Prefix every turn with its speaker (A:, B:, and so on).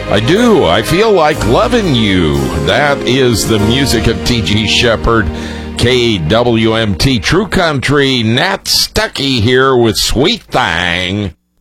A: I do. I feel like loving you. That is the music of T.G. Shepherd, KWMT True Country. Nat Stuckey here with Sweet Thang.